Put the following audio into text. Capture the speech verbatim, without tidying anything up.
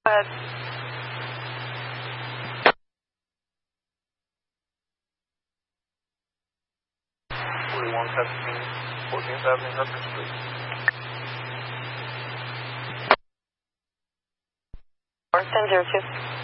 But forty-one seventeen, fourteenth Avenue, Hudson Street. ten zero two.